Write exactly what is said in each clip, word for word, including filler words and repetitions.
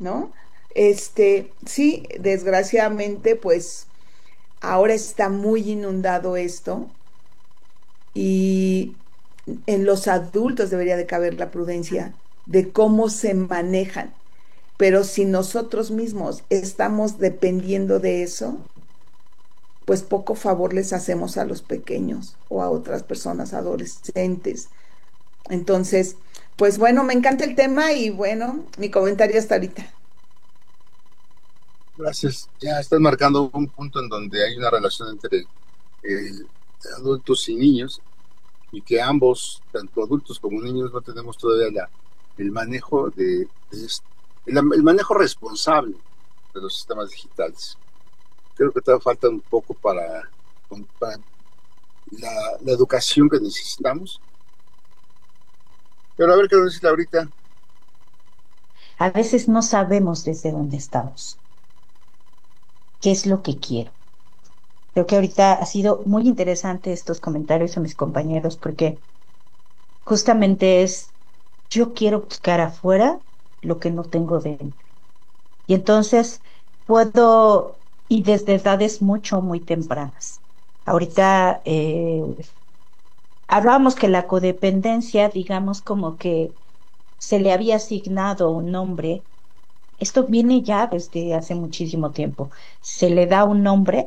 ¿no? Este, sí, desgraciadamente, pues ahora está muy inundado esto y en los adultos debería de caber la prudencia de cómo se manejan. Pero si nosotros mismos estamos dependiendo de eso, pues poco favor les hacemos a los pequeños o a otras personas adolescentes. Entonces, pues bueno, me encanta el tema y bueno, mi comentario hasta ahorita. Gracias. Ya estás marcando un punto en donde hay una relación entre eh, adultos y niños y que ambos, tanto adultos como niños, no tenemos todavía la, el manejo de, de el, el manejo responsable de los sistemas digitales. Creo que todavía falta un poco para, para la, la educación que necesitamos. Pero a ver qué nos dice ahorita. A veces no sabemos desde dónde estamos, qué es lo que quiero. Creo que ahorita ha sido muy interesante estos comentarios a mis compañeros porque justamente es, yo quiero buscar afuera lo que no tengo dentro. Y entonces puedo, y desde edades mucho, muy tempranas. Ahorita eh, hablábamos que la codependencia, digamos como que se le había asignado un nombre. Esto viene ya desde hace muchísimo tiempo. Se le da un nombre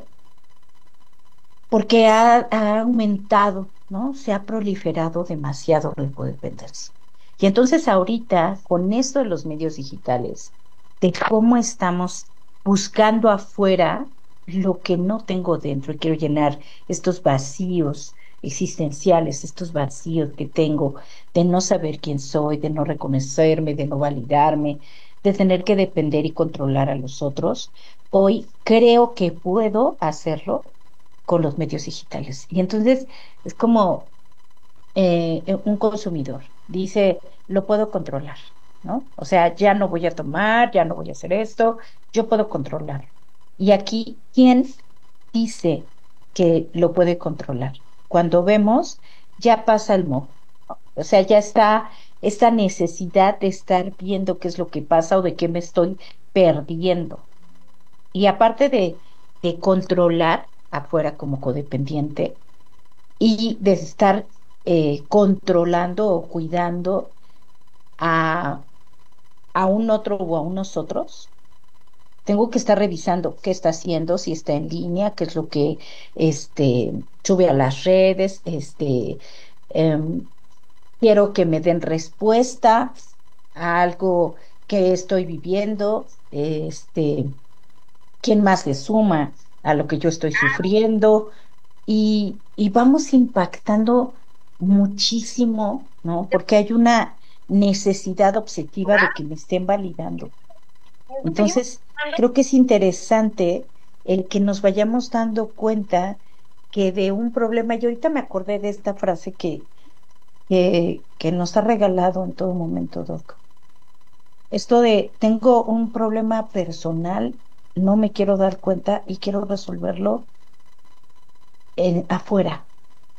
porque ha, ha aumentado, ¿no? Se ha proliferado demasiado la codependencia. Y entonces ahorita, con esto de los medios digitales, de cómo estamos buscando afuera lo que no tengo dentro, y quiero llenar estos vacíos existenciales, estos vacíos que tengo de no saber quién soy, de no reconocerme, de no validarme, de tener que depender y controlar a los otros. Hoy creo que puedo hacerlo con los medios digitales. Y entonces es como eh, eh, un consumidor. Dice, lo puedo controlar, ¿no? O sea, ya no voy a tomar, ya no voy a hacer esto, yo puedo controlar. Y aquí, ¿quién dice que lo puede controlar? Cuando vemos, ya pasa el modo. O sea, ya está esta necesidad de estar viendo qué es lo que pasa o de qué me estoy perdiendo. Y aparte de, de controlar afuera como codependiente y de estar eh, controlando o cuidando a, a un otro o a unos otros, tengo que estar revisando qué está haciendo, si está en línea, qué es lo que este, sube a las redes, este, em, quiero que me den respuesta a algo que estoy viviendo, este, quién más le suma a lo que yo estoy sufriendo y, y vamos impactando muchísimo, ¿no? Porque hay una necesidad objetiva de que me estén validando. Entonces, creo que es interesante el que nos vayamos dando cuenta que de un problema, y ahorita me acordé de esta frase que, que, que nos ha regalado en todo momento, Doc. Esto de tengo un problema personal, no me quiero dar cuenta y quiero resolverlo en, afuera.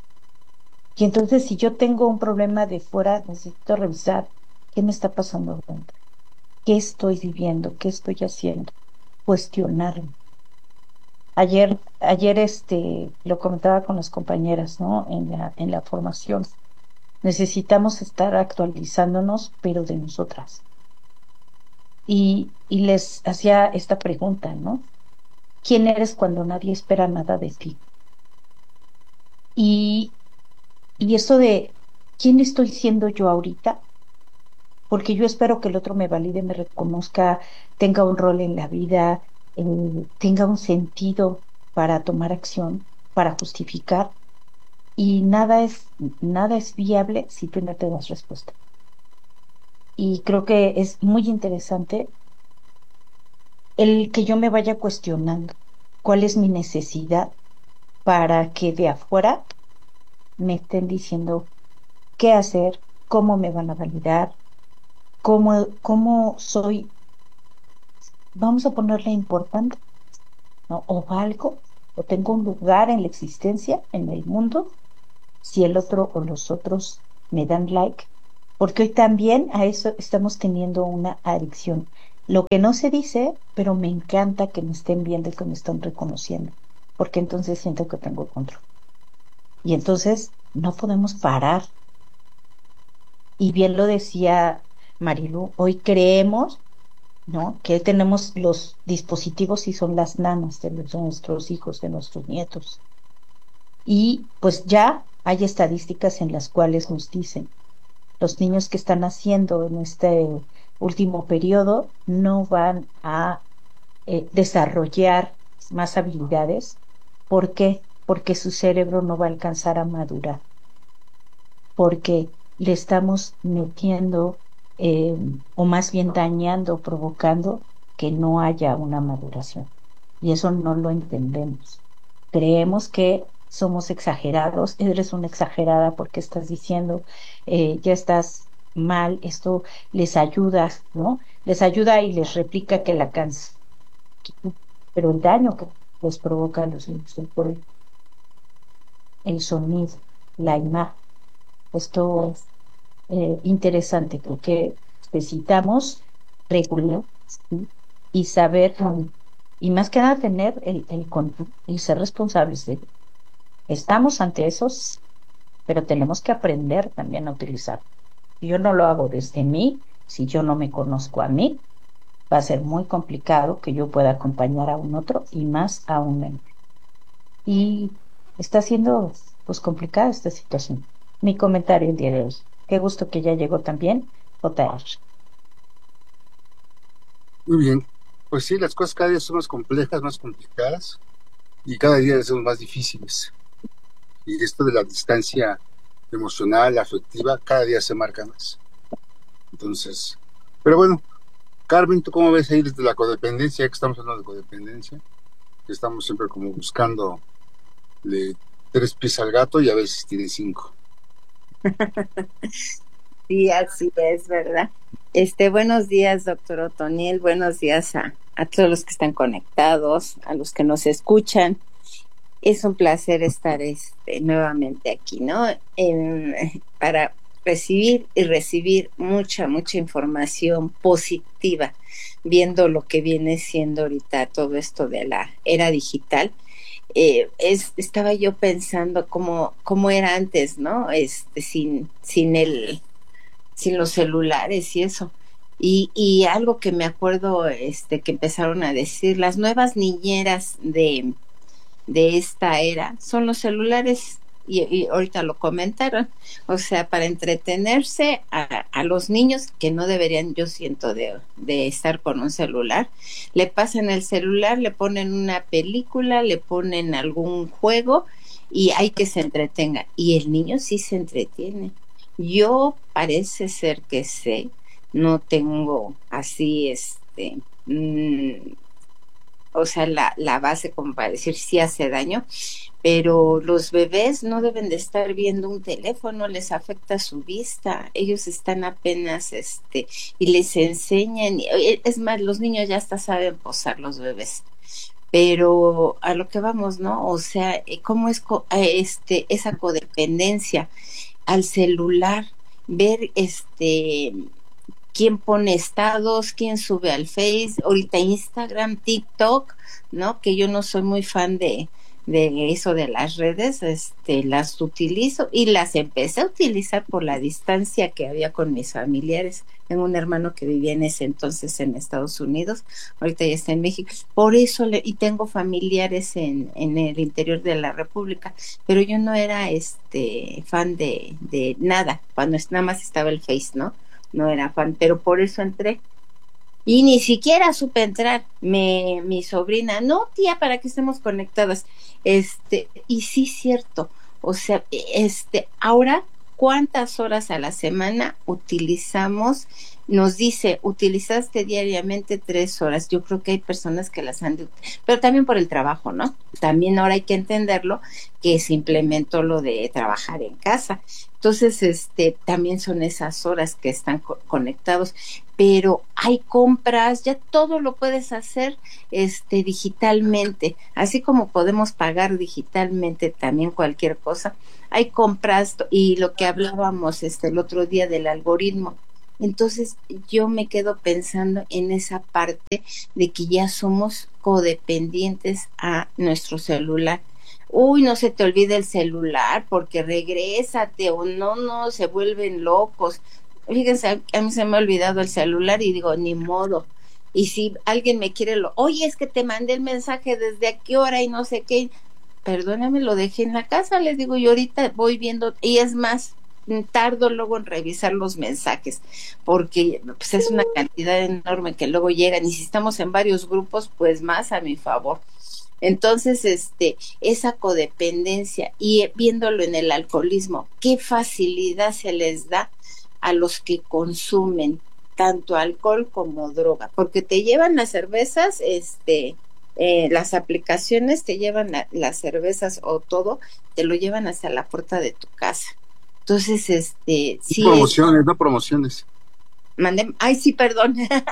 Y entonces, si yo tengo un problema de fuera, necesito revisar qué me está pasando dentro, qué estoy viviendo, qué estoy haciendo, cuestionarme. Ayer, ayer este, lo comentaba con las compañeras, ¿no? En la, en la formación. Necesitamos estar actualizándonos, pero de nosotras. Y, y les hacía esta pregunta, ¿no? ¿Quién eres cuando nadie espera nada de ti? Y, y eso de quién estoy siendo yo ahorita, porque yo espero que el otro me valide, me reconozca, tenga un rol en la vida, eh, tenga un sentido para tomar acción, para justificar, y nada es, nada es viable si tú no te das respuesta. Y creo que es muy interesante el que yo me vaya cuestionando cuál es mi necesidad para que de afuera me estén diciendo qué hacer, cómo me van a validar, cómo, cómo soy, vamos a ponerle importante, ¿no? O valgo, o tengo un lugar en la existencia, en el mundo, si el otro o los otros me dan like, porque hoy también a eso estamos teniendo una adicción. lo que no se dice, pero me encanta que me estén viendo y que me estén reconociendo, porque entonces siento que tengo control. Y entonces no podemos parar. Y bien lo decía Marilu, hoy creemos, ¿no?, que tenemos los dispositivos y son las nanas de nuestros hijos, de nuestros nietos. Y pues ya hay estadísticas en las cuales nos dicen, los niños que están naciendo en este último periodo no van a eh, desarrollar más habilidades. ¿Por qué? Porque su cerebro no va a alcanzar a madurar, porque le estamos metiendo, eh, o más bien dañando, provocando que no haya una maduración. Y eso no lo entendemos. Creemos que somos exagerados, eres una exagerada porque estás diciendo, eh, ya estás mal, esto les ayuda, ¿no? Les ayuda y les replica que la canción, pero el daño que les provoca a los niños, por el, el sonido, la imagen, esto es eh, interesante, porque necesitamos regular, ¿sí?, y saber, um, y más que nada tener el, el control y ser responsables de ello. Estamos ante esos, pero tenemos que aprender también a utilizar. Si yo no lo hago desde mí, si yo no me conozco a mí, va a ser muy complicado que yo pueda acompañar a un otro y más a un menor. Y está siendo pues complicada esta situación. Mi comentario el día de hoy. Qué gusto que ya llegó también J R. Muy bien. Pues sí, las cosas cada día son más complejas, más complicadas y cada día son más difíciles. Y esto de la distancia emocional, afectiva, cada día se marca más. Entonces, pero bueno, Carmen, ¿tú cómo ves ahí desde la codependencia? Ya que estamos hablando de codependencia, que estamos siempre como buscando le, tres pies al gato y a veces tiene cinco. Sí, así es, ¿verdad? Este, buenos días, doctor Otoniel, buenos días a, a todos los que están conectados, a los que nos escuchan. Es un placer estar este, nuevamente aquí, ¿no? En, para recibir y recibir mucha, mucha información positiva, viendo lo que viene siendo ahorita todo esto de la era digital. Eh, es, estaba yo pensando cómo, cómo era antes, ¿no? Este, sin, sin el, sin los celulares y eso. Y, y algo que me acuerdo este, que empezaron a decir, las nuevas niñeras de, de esta era son los celulares, y, y ahorita lo comentaron, o sea, para entretenerse a, a los niños que no deberían, yo siento, de, de estar con un celular, le pasan el celular, le ponen una película, le ponen algún juego y hay que se entretenga, y el niño sí se entretiene. Yo parece ser que sé, no tengo así, este, mmm, o sea, la, la base como para decir si hace daño, pero los bebés no deben de estar viendo un teléfono, les afecta su vista, ellos están apenas, este, y les enseñan, es más, los niños ya hasta saben posar, los bebés. Pero a lo que vamos, ¿no? O sea, ¿cómo es co- este, esa codependencia al celular? Ver este quién pone estados, quién sube al Face, ahorita Instagram, TikTok, ¿no? Que yo no soy muy fan de, de eso de las redes, este, las utilizo y las empecé a utilizar por la distancia que había con mis familiares. Tengo un hermano que vivía en ese entonces en Estados Unidos, ahorita ya está en México, por eso, le, y tengo familiares en, en el interior de la República, pero yo no era este fan de, de nada, cuando nada más estaba el Face, ¿no? No era fan, pero por eso entré. Y ni siquiera supe entrar. Me, mi sobrina, no, tía, para que estemos conectadas. Este, y sí, cierto. O sea, este, ahora, ¿cuántas horas a la semana utilizamos? Nos dice, utilizaste diariamente tres horas. Yo creo que hay personas que las han de, pero también por el trabajo, ¿no? También ahora hay que entenderlo, que se implementó lo de trabajar en casa. Entonces, este, también son esas horas que están co- conectados, pero hay compras, ya todo lo puedes hacer, este, digitalmente, así como podemos pagar digitalmente también cualquier cosa. Hay compras y lo que hablábamos, este, el otro día del algoritmo. Entonces yo me quedo pensando en esa parte de que ya somos codependientes a nuestro celular. Uy, no se te olvide el celular porque regrésate, o no, no, se vuelven locos. Fíjense, a mí se me ha olvidado el celular y digo, ni modo. Y si alguien me quiere, lo, oye, es que te mandé el mensaje desde a qué hora y no sé qué, perdóname, lo dejé en la casa, les digo, yo ahorita voy viendo, y es más, tardo luego en revisar los mensajes, porque pues es una cantidad enorme que luego llegan, y si estamos en varios grupos, pues más a mi favor. Entonces, este, esa codependencia, y viéndolo en el alcoholismo, qué facilidad se les da a los que consumen tanto alcohol como droga, porque te llevan las cervezas, este, eh, las aplicaciones te llevan la, las cervezas o todo, te lo llevan hasta la puerta de tu casa. Entonces, este, sí. Promociones, es... no promociones. Mandé, ay, sí, perdón.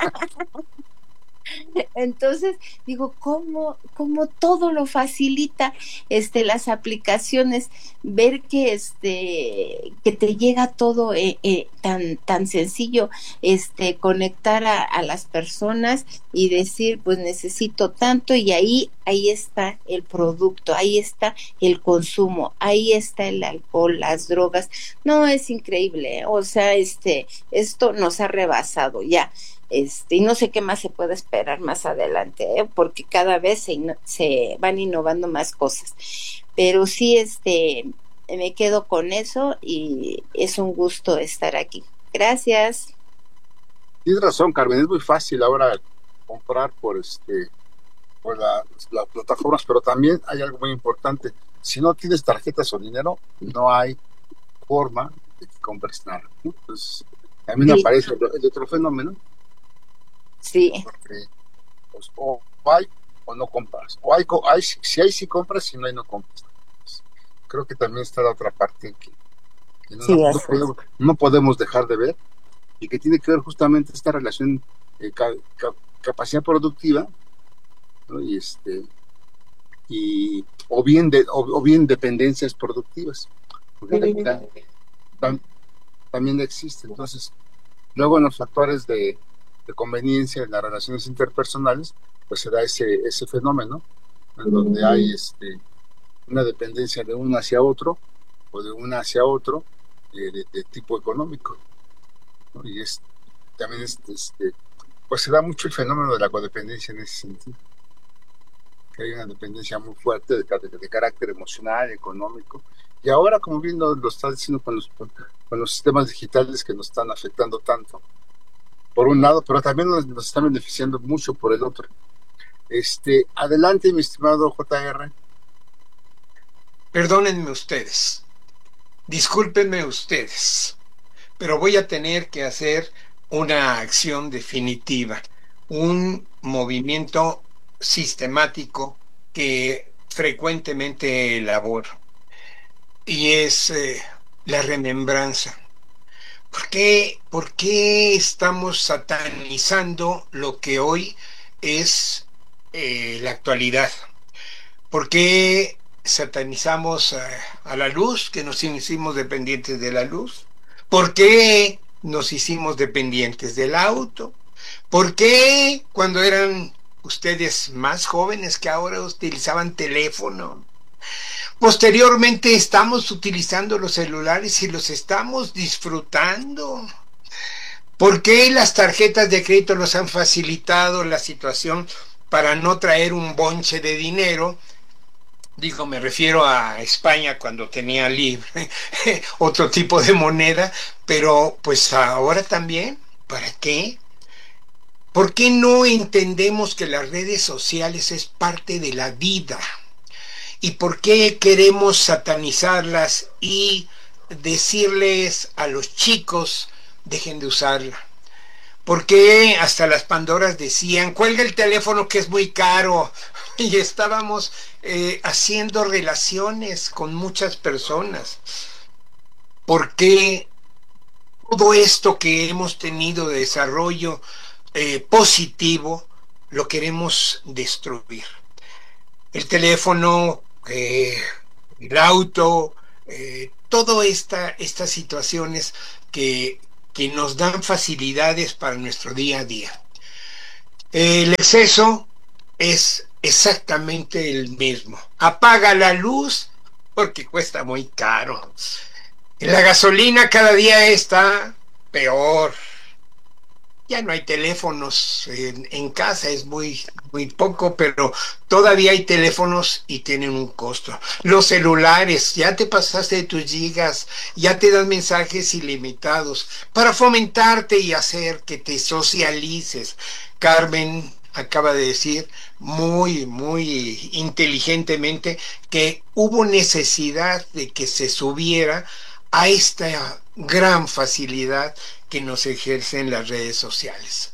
Entonces, digo, ¿cómo, cómo todo lo facilita este, las aplicaciones? Ver que este que te llega todo eh, eh, tan, tan sencillo, este, conectar a, a las personas y decir, pues necesito tanto, y ahí, ahí está el producto, ahí está el consumo, ahí está el alcohol, las drogas. No, es increíble, ¿eh? O sea, este, esto nos ha rebasado ya. Este, y no sé qué más se puede esperar más adelante, ¿eh? Porque cada vez se, in- se van innovando más cosas, pero sí, este, me quedo con eso y es un gusto estar aquí. Gracias. Tienes razón, Carmen, es muy fácil ahora comprar por este por la- las plataformas, pero también hay algo muy importante: si no tienes tarjetas o dinero, no hay forma de que compres nada, ¿no? Entonces, a mí me Sí, parece el el otro fenómeno, sí, porque pues, o hay o no compras, o hay, co- hay si hay sí compras, si no hay no compras. Pues, creo que también está la otra parte que, que no, sí, no eso es. podemos, no podemos dejar de ver, y que tiene que ver justamente esta relación, eh, ca- ca- capacidad productiva, ¿no? Y este y o bien de o, o bien dependencias productivas, porque tam- tam- también existe. Entonces, luego en los factores de, de conveniencia en las relaciones interpersonales, pues se da ese, ese fenómeno en donde hay este, una dependencia de uno hacia otro o de una hacia otro, eh, de, de tipo económico, ¿no? Y es también es, este, pues se da mucho el fenómeno de la codependencia en ese sentido, que hay una dependencia muy fuerte de, de, de carácter emocional, económico, y ahora, como bien lo, lo está diciendo, con los, con los sistemas digitales que nos están afectando tanto por un lado, pero también nos, nos están beneficiando mucho por el otro. Este, adelante, mi estimado J R. Perdónenme ustedes, discúlpenme ustedes, pero voy a tener que hacer una acción definitiva, un movimiento sistemático que frecuentemente elaboro, y es eh, la remembranza. ¿Por qué, por qué estamos satanizando lo que hoy es eh, la actualidad? ¿Por qué satanizamos a, a la luz, que nos hicimos dependientes de la luz? ¿Por qué nos hicimos dependientes del auto? ¿Por qué cuando eran ustedes más jóvenes que ahora utilizaban teléfono? Posteriormente estamos utilizando los celulares y los estamos disfrutando. ¿Por qué las tarjetas de crédito nos han facilitado la situación para no traer un bonche de dinero? Digo, me refiero a España cuando tenía libre otro tipo de moneda, pero pues ahora también, ¿para qué? ¿Por qué no entendemos que las redes sociales es parte de la vida? ¿Y por qué queremos satanizarlas y decirles a los chicos dejen de usarla? ¿Por qué hasta las Pandoras decían, cuelga el teléfono que es muy caro? Y estábamos eh, haciendo relaciones con muchas personas. ¿Por qué todo esto que hemos tenido de desarrollo eh, positivo lo queremos destruir? El teléfono, eh, el auto, eh, todas esta, estas situaciones que que nos dan facilidades para nuestro día a día. El exceso es exactamente el mismo. Apaga la luz porque cuesta muy caro. La gasolina cada día está peor. Ya no hay teléfonos en, en casa, es muy, muy poco, pero todavía hay teléfonos y tienen un costo. Los celulares, ya te pasaste de tus gigas, ya te dan mensajes ilimitados para fomentarte y hacer que te socialices. Carmen acaba de decir muy, muy inteligentemente que hubo necesidad de que se subiera a esta gran facilidad que nos ejercen las redes sociales.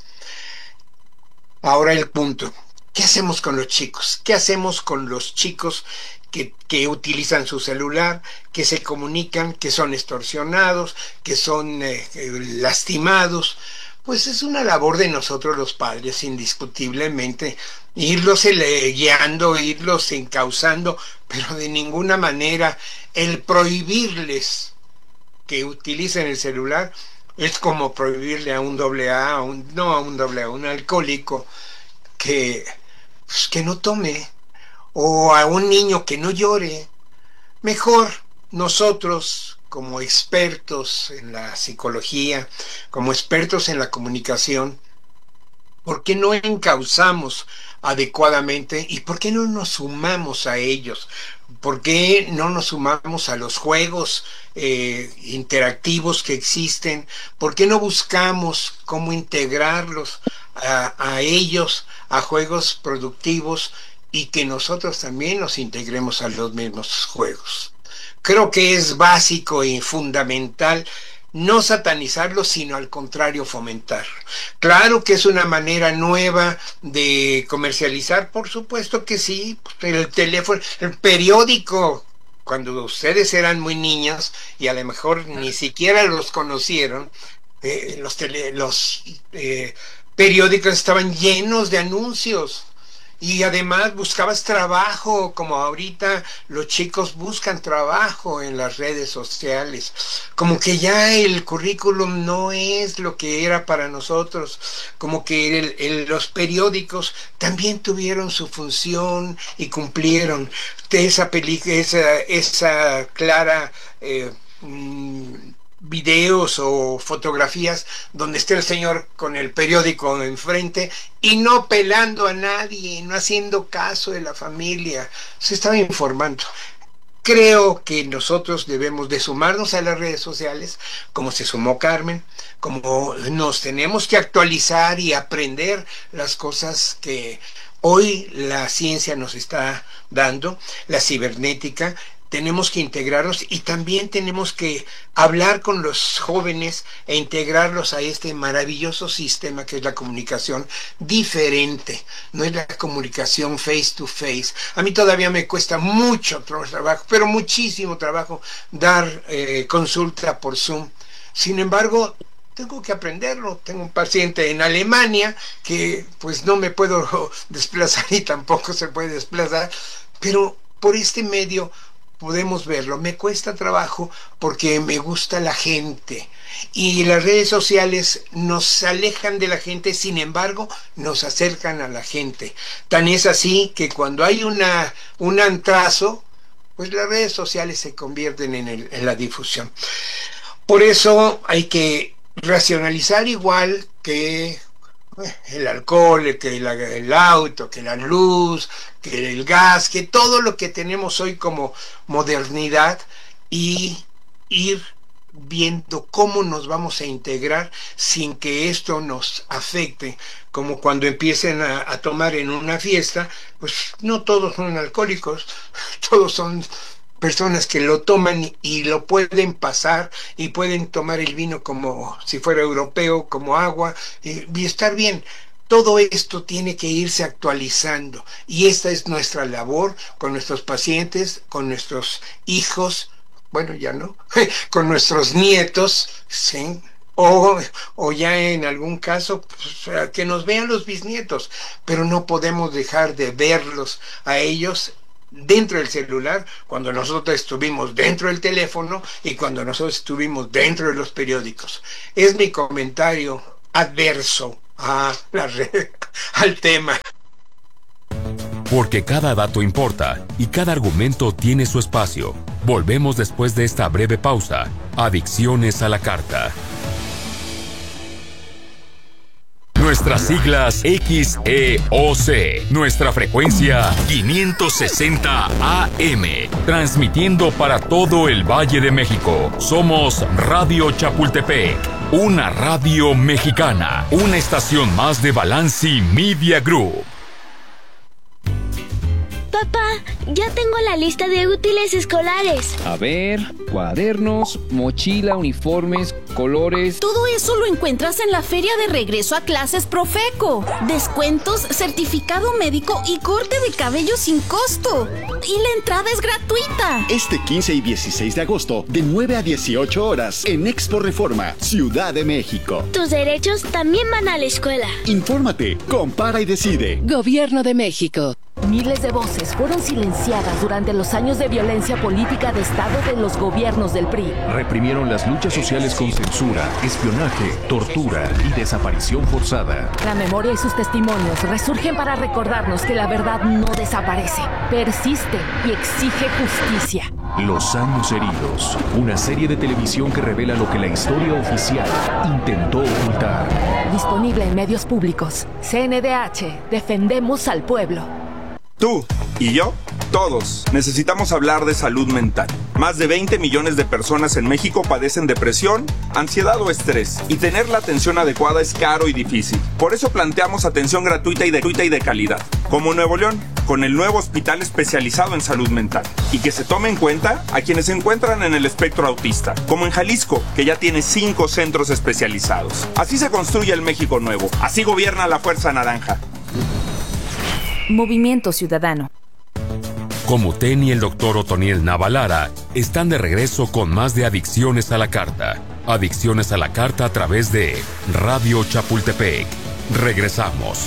Ahora el punto, ¿qué hacemos con los chicos? ¿Qué hacemos con los chicos que, que utilizan su celular, que se comunican, que son extorsionados, que son eh, lastimados? Pues es una labor de nosotros los padres, indiscutiblemente, irlos guiando, irlos encauzando, pero de ninguna manera el prohibirles que utilicen el celular es como prohibirle a un doble A, a un, no a un doble A, a un alcohólico que, pues, que no tome, o a un niño que no llore. Mejor nosotros, como expertos en la psicología, como expertos en la comunicación, ¿por qué no encauzamos adecuadamente y por qué no nos sumamos a ellos? ¿Por qué no nos sumamos a los juegos eh, interactivos que existen? ¿Por qué no buscamos cómo integrarlos a, a ellos, a juegos productivos, y que nosotros también nos integremos a los mismos juegos? Creo que es básico y fundamental no satanizarlo, sino al contrario fomentar. Claro que es una manera nueva de comercializar, por supuesto que sí, el teléfono, el periódico, cuando ustedes eran muy niños y a lo mejor ni siquiera los conocieron, eh, los, tele, los eh, periódicos estaban llenos de anuncios. Y además buscabas trabajo, como ahorita los chicos buscan trabajo en las redes sociales. Como que ya el currículum no es lo que era para nosotros. Como que el, el, los periódicos también tuvieron su función y cumplieron. Esa, esa, esa clara... Eh, mmm, videos o fotografías donde esté el señor con el periódico enfrente y no pelando a nadie, no haciendo caso de la familia, se estaba informando. Creo que nosotros debemos de sumarnos a las redes sociales, como se sumó Carmen, como nos tenemos que actualizar y aprender las cosas que hoy la ciencia nos está dando, la cibernética. Tenemos que integrarlos y también tenemos que hablar con los jóvenes e integrarlos a este maravilloso sistema que es la comunicación diferente. No es la comunicación face to face. A mí todavía me cuesta mucho trabajo, pero muchísimo trabajo dar eh, consulta por Zoom. Sin embargo, tengo que aprenderlo. Tengo un paciente en Alemania que pues no me puedo desplazar y tampoco se puede desplazar, pero por este medio podemos verlo. Me cuesta trabajo porque me gusta la gente y las redes sociales nos alejan de la gente, sin embargo nos acercan a la gente. Tan es así que cuando hay una un antrazo, pues las redes sociales se convierten en, el, en la difusión. Por eso hay que racionalizar, igual que el alcohol, que la, el auto, que la luz, que el gas, que todo lo que tenemos hoy como modernidad, y ir viendo cómo nos vamos a integrar sin que esto nos afecte. Como cuando empiecen a, a tomar en una fiesta, pues no todos son alcohólicos, todos son personas que lo toman y lo pueden pasar y pueden tomar el vino como si fuera europeo, como agua, y, y estar bien. Todo esto tiene que irse actualizando y esta es nuestra labor con nuestros pacientes, con nuestros hijos, bueno, ya no, con nuestros nietos, ¿sí? O, o ya en algún caso pues, que nos vean los bisnietos, pero no podemos dejar de verlos a ellos dentro del celular, cuando nosotros estuvimos dentro del teléfono y cuando nosotros estuvimos dentro de los periódicos. Es mi comentario adverso a la red, al tema. Porque cada dato importa y cada argumento tiene su espacio. Volvemos después de esta breve pausa. Adicciones a la carta. Nuestras siglas X E O C. Nuestra frecuencia quinientos sesenta A M. Transmitiendo para todo el Valle de México. Somos Radio Chapultepec. Una radio mexicana. Una estación más de Balanci Media Group. Papá, ya tengo la lista de útiles escolares. A ver, cuadernos, mochila, uniformes, colores... Todo eso lo encuentras en la feria de regreso a clases Profeco. Descuentos, certificado médico y corte de cabello sin costo. Y la entrada es gratuita. Este quince y dieciséis de agosto, de nueve a dieciocho horas, en Expo Reforma, Ciudad de México. Tus derechos también van a la escuela. Infórmate, compara y decide. Gobierno de México. Miles de voces fueron silenciadas durante los años de violencia política de Estado de los gobiernos del P R I. Reprimieron las luchas sociales con censura, espionaje, tortura y desaparición forzada. La memoria y sus testimonios resurgen para recordarnos que la verdad no desaparece, persiste y exige justicia. Los años heridos, una serie de televisión que revela lo que la historia oficial intentó ocultar. Disponible en medios públicos. C N D H, defendemos al pueblo. Tú y yo, todos, necesitamos hablar de salud mental. Más de veinte millones de personas en México padecen depresión, ansiedad o estrés, y tener la atención adecuada es caro y difícil. Por eso planteamos atención gratuita y de, y de calidad, como Nuevo León, con el nuevo hospital especializado en salud mental. Y que se tome en cuenta a quienes se encuentran en el espectro autista, como en Jalisco, que ya tiene cinco centros especializados. Así se construye el México nuevo, así gobierna la Fuerza Naranja. Movimiento Ciudadano. Comuten y el doctor Otoniel Navalara están de regreso con más de Adicciones a la Carta. Adicciones a la Carta a través de Radio Chapultepec. Regresamos.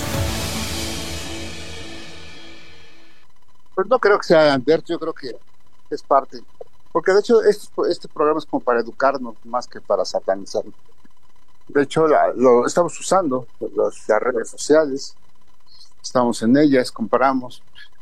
Pues no creo que sea adverso, yo creo que es parte. Porque de hecho este, este programa es como para educarnos más que para satanizarnos. De hecho la, lo estamos usando, los, las redes sociales. Estamos en ellas, comparamos.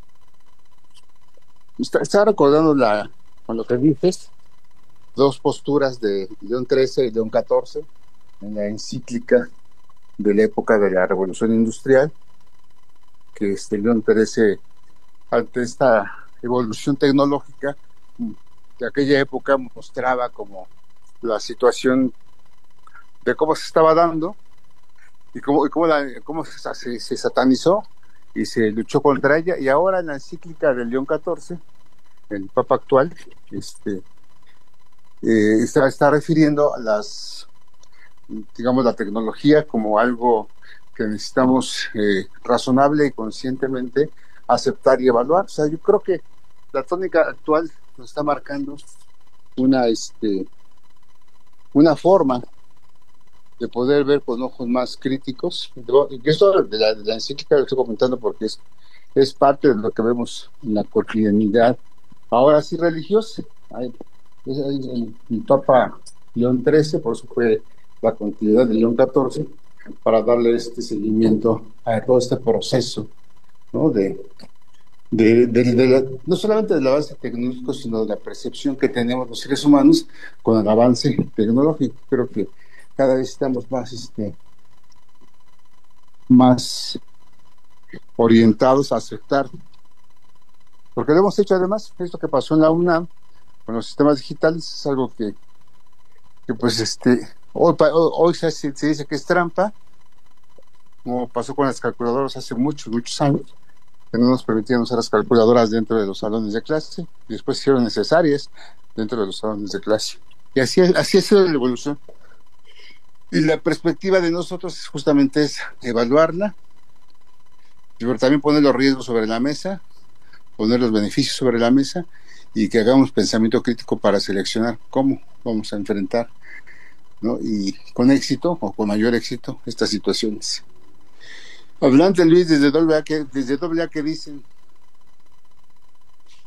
Está, está recordando la, con lo que dices, dos posturas de León trece y León catorce en la encíclica de la época de la Revolución Industrial, que este León trece, ante esta evolución tecnológica, de aquella época mostraba como la situación de cómo se estaba dando, y cómo, y cómo, la, cómo se, se, se satanizó y se luchó contra ella. Y ahora en la encíclica del León catorce, el Papa actual, este, eh, está, está refiriendo a las, digamos, la tecnología como algo que necesitamos eh, razonable y conscientemente aceptar y evaluar. O sea, yo creo que la tónica actual nos está marcando una, este, una forma de poder ver con ojos más críticos. Y esto de la, de la encíclica lo estoy comentando porque es, es parte de lo que vemos en la cotidianidad, ahora sí religiosa. Hay, es, hay, el, el Papa León trece, por eso fue la continuidad de León catorce, para darle este seguimiento a todo este proceso, ¿no? de, de, de, de la, no solamente del avance tecnológico, sino de la percepción que tenemos los seres humanos con el avance tecnológico. Creo que cada vez estamos más este más orientados a aceptar, porque lo hemos hecho. Además, esto que pasó en la UNAM con los sistemas digitales es algo que, que pues este hoy, hoy se, se dice que es trampa, como pasó con las calculadoras hace muchos muchos años, que no nos permitían usar las calculadoras dentro de los salones de clase, y después hicieron necesarias dentro de los salones de clase, y así, así ha sido la evolución. Y la perspectiva de nosotros es justamente es evaluarla, pero también poner los riesgos sobre la mesa, poner los beneficios sobre la mesa, y que hagamos pensamiento crítico para seleccionar cómo vamos a enfrentar, ¿no? Y con éxito o con mayor éxito estas situaciones. Adelante, Luis, desde doble A, que, desde doble A, que dicen.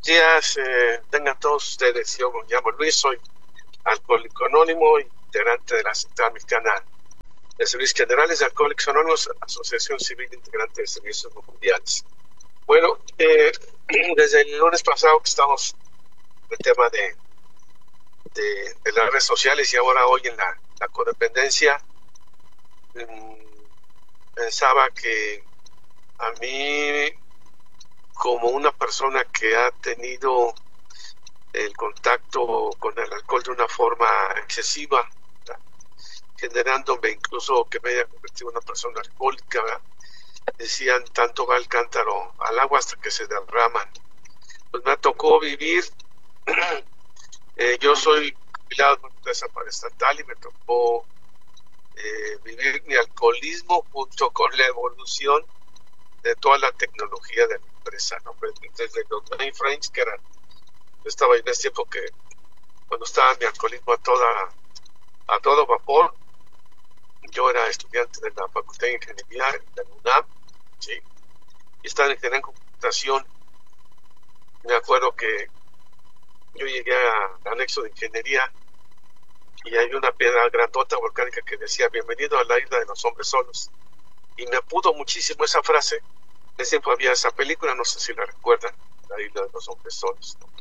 días, eh, tengan todos ustedes. Yo me llamo Luis, soy alcohólico anónimo, integrante de la Central Mexicana de Servicios Generales de Alcohólicos Anónimos, Asociación Civil Integrante de Servicios Mundiales. Bueno, eh, desde el lunes pasado que estamos en el tema de, de, de las redes sociales y ahora hoy en la, la codependencia, mmm, pensaba que a mí, como una persona que ha tenido el contacto con el alcohol de una forma excesiva, ¿verdad?, generándome incluso que me haya convertido en una persona alcohólica, ¿verdad?, decían, tanto va el cántaro al agua hasta que se derraman. Pues me tocó vivir, eh, yo soy jubilado de una empresa paraestatal y me tocó eh, vivir mi alcoholismo junto con la evolución de toda la tecnología de la empresa, ¿no? Desde los mainframes, que eran, yo estaba en ese tiempo que cuando estaba mi alcoholismo a toda a todo vapor, yo era estudiante de la Facultad de Ingeniería de la UNAM, ¿sí? Y estaba en Ingeniería en Computación. Me acuerdo que yo llegué al anexo de Ingeniería y hay una piedra grandota volcánica que decía, bienvenido a la isla de los hombres solos. Y me pudo muchísimo esa frase. En ese tiempo había esa película, no sé si la recuerdan, La isla de los hombres solos, ¿no?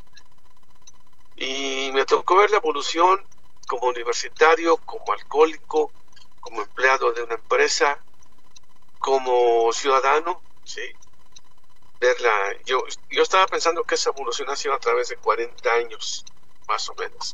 Y me tocó ver la evolución como universitario, como alcohólico, como empleado de una empresa, como ciudadano, ¿sí? Verla. Yo, yo estaba pensando que esa evolución ha sido a través de cuarenta años, más o menos,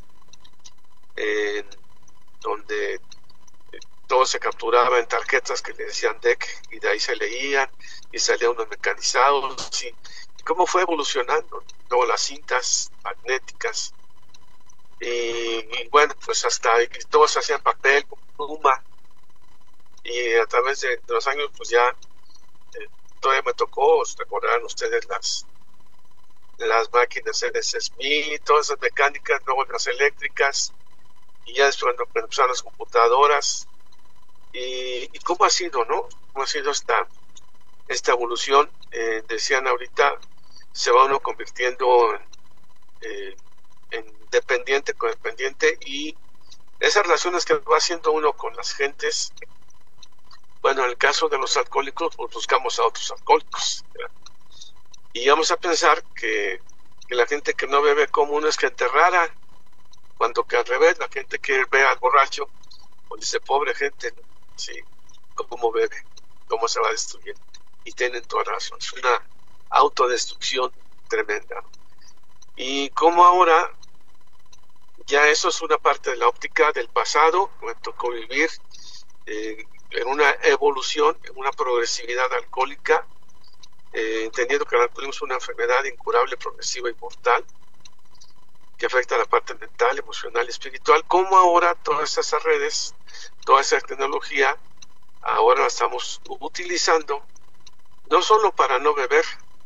eh, donde todo se capturaba en tarjetas que le decían D E C y de ahí se leían y salían unos mecanizados, ¿sí? Cómo fue evolucionando, luego las cintas magnéticas y, y bueno, pues hasta todo se hacía en papel, con pluma, y a través de, de los años pues ya eh, todavía me tocó, recordarán ustedes las las máquinas C N C Smith, todas esas mecánicas, luego las eléctricas, y ya después cuando empezaron las computadoras. Y, y cómo ha sido, ¿no? Cómo ha sido esta, esta evolución. Eh, decían ahorita, se va uno convirtiendo en, eh, en dependiente, codependiente, y esas relaciones que va haciendo uno con las gentes. Bueno, en el caso de los alcohólicos, pues buscamos a otros alcohólicos, ¿verdad? Y vamos a pensar que, que la gente que no bebe como uno es gente rara, cuando que al revés, la gente que ve al borracho, pues dice, pobre gente, ¿no? Sí, cómo bebe, cómo se va destruyendo. Y tienen toda razón, es una autodestrucción tremenda. Y como ahora, ya eso es una parte de la óptica del pasado, me tocó vivir eh, en una evolución, en una progresividad alcohólica, eh, entendiendo que el alcoholismo es una enfermedad incurable, progresiva y mortal, que afecta a la parte mental, emocional y espiritual. Como ahora todas esas redes, toda esa tecnología, ahora la estamos utilizando no solo para no beber,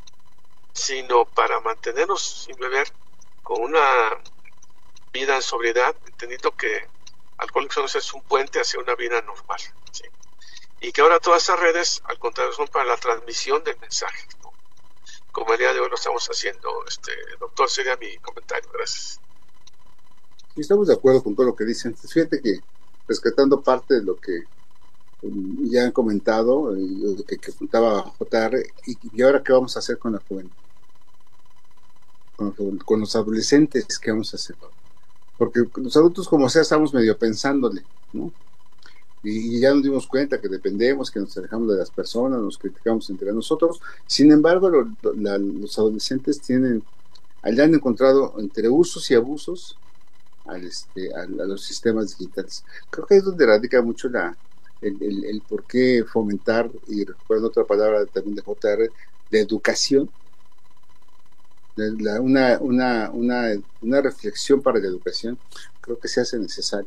sino para mantenernos sin beber con una vida en sobriedad, entendiendo que Alcohólicos es un puente hacia una vida normal, ¿sí? Y que ahora todas esas redes, al contrario, son para la transmisión del mensaje, ¿no? Como el día de hoy lo estamos haciendo. Este, doctor, sería mi comentario. Gracias. Estamos de acuerdo con todo lo que dicen. Fíjate que, rescatando parte de lo que um, ya han comentado, eh, lo que, que apuntaba J R, y, y ahora qué vamos a hacer con la juventud, con, con los adolescentes, ¿qué vamos a hacer? Porque los adultos, como sea, estamos medio pensándole, ¿no? Y, y ya nos dimos cuenta que dependemos, que nos alejamos de las personas, nos criticamos entre nosotros. Sin embargo, lo, lo, la, los adolescentes tienen, allá han encontrado entre usos y abusos al, este, al, a los sistemas digitales. Creo que es donde radica mucho la, el, el, el por qué fomentar, y recuerdo otra palabra también de J R, de educación, de la, una, una, una, una reflexión para la educación. Creo que se hace necesario.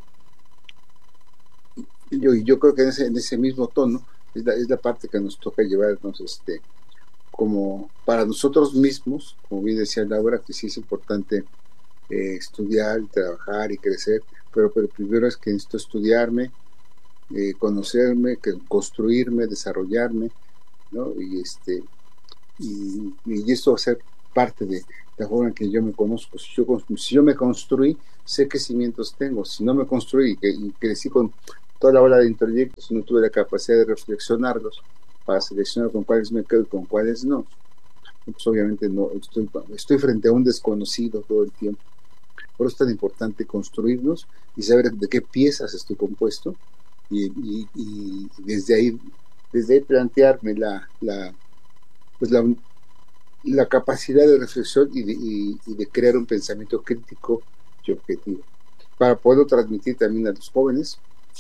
Yo, yo creo que en ese, en ese mismo tono es la, es la parte que nos toca llevarnos, este, como para nosotros mismos, como bien decía Laura, que sí es importante eh, estudiar, trabajar y crecer, pero, pero primero es que necesito estudiarme, eh, conocerme, que construirme, desarrollarme, ¿no? Y este y, y esto va a ser parte de la forma en que yo me conozco. Si yo, si yo me construí, sé qué cimientos tengo. Si no me construí y, y crecí con toda la ola de introyectos, no tuve la capacidad de reflexionarlos para seleccionar con cuáles me quedo y con cuáles no, pues obviamente no estoy, estoy frente a un desconocido todo el tiempo. Por eso es tan importante construirnos y saber de qué piezas estoy compuesto y, y, y desde ahí desde ahí plantearme la, la, pues la, la capacidad de reflexión y de, y, y de crear un pensamiento crítico y objetivo para poderlo transmitir también a los jóvenes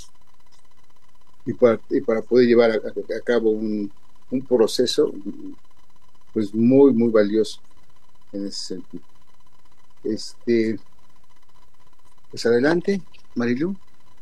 y para, y para poder llevar a, a cabo un, un proceso pues muy muy valioso en ese sentido. Este, pues adelante, Marilu.